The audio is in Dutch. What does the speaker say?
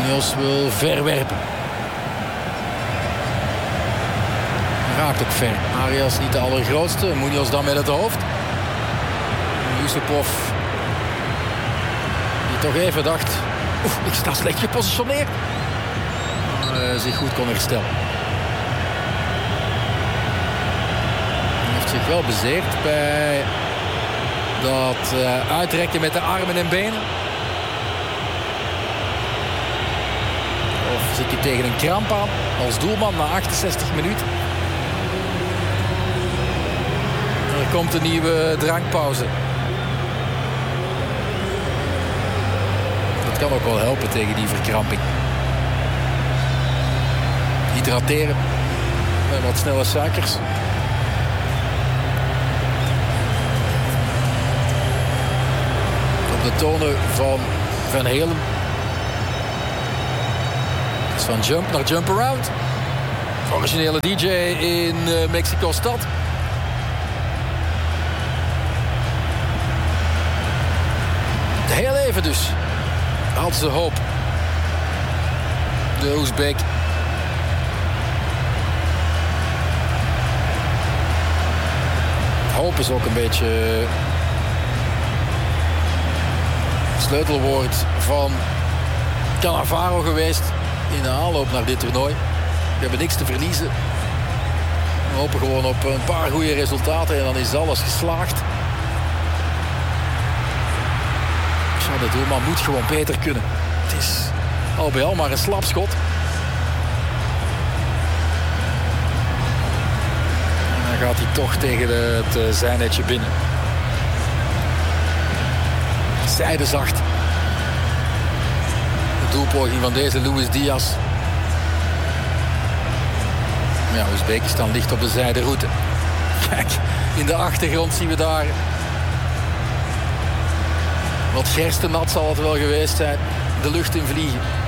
Munoz wil verwerpen. Raakt ook ver. Arias niet de allergrootste. Munoz dan met het hoofd. Yusupov. Die toch even dacht... ik sta slecht gepositioneerd. Maar zich goed kon herstellen. Hij heeft zich wel bezeerd bij dat uitrekken met de armen en benen. Of zit hij tegen een kramp aan als doelman na 68 minuten. Er komt een nieuwe drankpauze. Dat kan ook wel helpen tegen die verkramping. Hydrateren met wat snelle suikers. Op de tonen van Van Halen. Dus van jump naar jump around. Originele DJ in Mexico-stad. Heel even dus. Had ze hoop. De Oezbek. Hoop is ook een beetje het sleutelwoord van Cannavaro geweest in de aanloop naar dit toernooi. We hebben niks te verliezen. We hopen gewoon op een paar goede resultaten en dan is alles geslaagd. De doelman moet gewoon beter kunnen. Het is al bij al maar een slapschot. En dan gaat hij toch tegen het zijnetje binnen. Zijdezacht. De doelpoging van deze Luis Diaz. Ja, Oezbekistan ligt op de zijderoute. Kijk, in de achtergrond zien we daar... Wat gerstenat zal het wel geweest zijn. De lucht in vliegen.